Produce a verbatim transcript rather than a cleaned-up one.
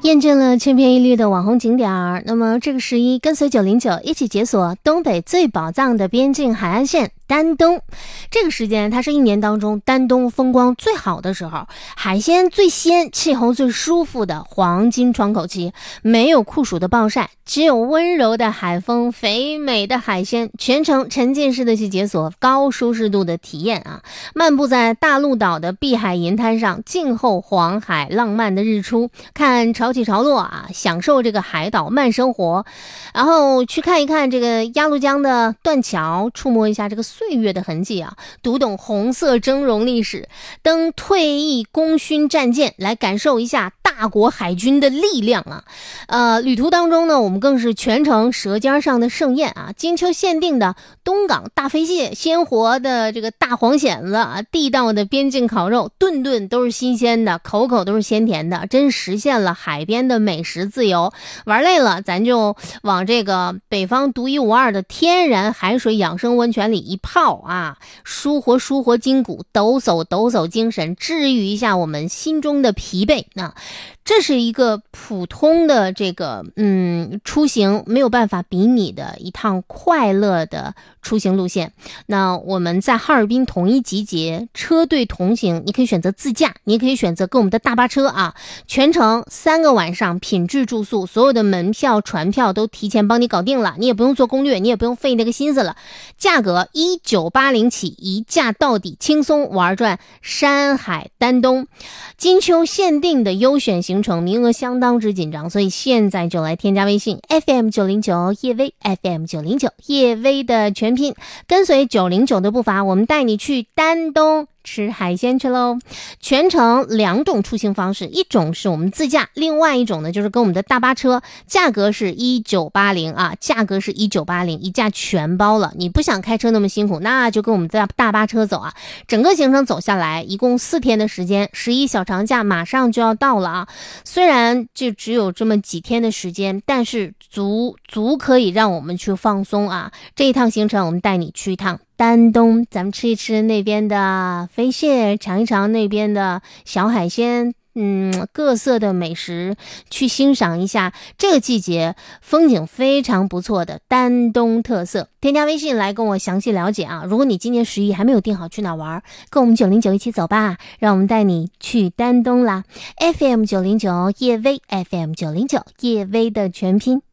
验证了千篇一律的网红景点儿。那么这个十一，跟随九零九一起解锁东北最宝藏的边境海岸线丹东。这个时间它是一年当中丹东风光最好的时候，海鲜最鲜，气候最舒服的黄金窗口期。没有酷暑的暴晒，只有温柔的海风，肥美的海鲜，全程沉浸式的去解锁高舒适度的体验啊！漫步在大陆岛的碧海银滩上，静候黄海浪漫的日出，看潮起潮落啊，享受这个海岛慢生活，然后去看一看这个鸭绿江的断桥，触摸一下这个岁月的痕迹啊，读懂红色峥嵘历史，登退役功勋战舰，来感受一下大国海军的力量啊！呃，旅途当中呢，我们更是全程舌尖上的盛宴啊，金秋限定的东港大飞蟹，鲜活的这个大黄蚬子啊，地道的边境烤肉，顿顿都是新鲜的，口口都是鲜甜的，真实现了海边的美食自由。玩累了，咱就往这个北方独一无二的天然海水养生温泉里一泡啊，舒活舒活筋骨，抖擞抖擞精神，治愈一下我们心中的疲惫。那这是一个普通的这个嗯出行没有办法比拟的一趟快乐的出行路线。那我们在哈尔滨统一集结，车队同行，你可以选择自驾，你可以选择跟我们的大巴车啊，全程三个晚上品质住宿，所有的门票船票都提前帮你搞定了，你也不用做攻略，你也不用费那个心思了。价格一九八零起，一价到底，轻松玩转山海丹东。金秋限定的优选行程，名额相当之紧张，所以现在就来添加微信 F M 九零九 叶薇 F M 九零九 叶薇的全拼，跟随九零九的步伐，我们带你去丹东吃海鲜去喽！全程两种出行方式，一种是我们自驾，另外一种呢就是跟我们的大巴车，价格是一九八零啊，价格是一九八零，一价全包了。你不想开车那么辛苦，那就跟我们的大巴车走啊！整个行程走下来，一共四天的时间，十一小长假马上就要到了啊！虽然就只有这么几天的时间，但是足足可以让我们去放松啊！这一趟行程，我们带你去一趟丹东，咱们吃一吃那边的飞蟹，尝一尝那边的小海鲜，嗯，各色的美食，去欣赏一下这个季节风景非常不错的丹东特色。添加微信来跟我详细了解啊！如果你今年十一还没有定好去哪玩，跟我们九零九一起走吧，让我们带你去丹东啦 ！F M 九零九叶薇 ，F M 九零九叶薇的全拼。